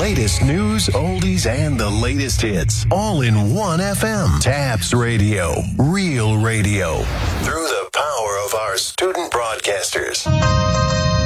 latest news, oldies, and the latest hits. All in one FM. Tabs Radio. Real radio. Through the power of our student broadcasters.